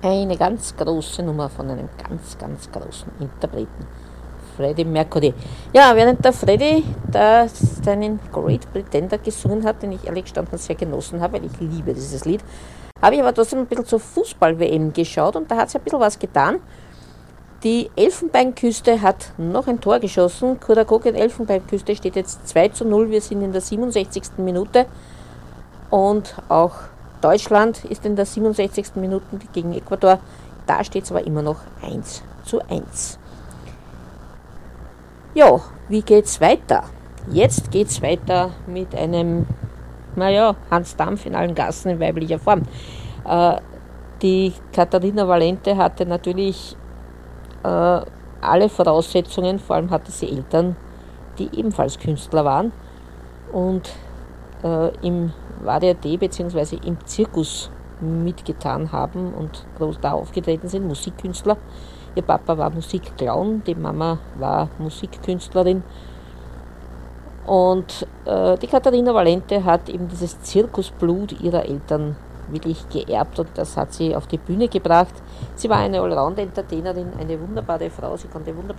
Eine ganz große Nummer von einem ganz, ganz großen Interpreten, Freddie Mercury. Ja, während der Freddie da seinen Great Pretender gesungen hat, den ich ehrlich gestanden sehr genossen habe, weil ich liebe dieses Lied, habe ich aber trotzdem ein bisschen zur Fußball-WM geschaut und da hat sich ein bisschen was getan. Die Elfenbeinküste hat noch ein Tor geschossen. Kuragogin Elfenbeinküste steht jetzt 2:0. Wir sind in der 67. Minute. Und auch Deutschland ist in der 67. Minute gegen Ecuador. Da steht es aber immer noch 1:1. Ja, wie geht's weiter? Jetzt geht's weiter mit einem, Hans Dampf in allen Gassen in weiblicher Form. Die Katharina Valente hatte natürlich alle Voraussetzungen, vor allem hatte sie Eltern, die ebenfalls Künstler waren und im Varieté bzw. im Zirkus mitgetan haben und groß da aufgetreten sind, Musikkünstler. Ihr Papa war Musikclown, die Mama war Musikkünstlerin und die Katharina Valente hat eben dieses Zirkusblut ihrer Eltern wirklich geerbt und das hat sie auf die Bühne gebracht. Sie war eine Allround-Entertainerin, eine wunderbare Frau, sie konnte wunderbar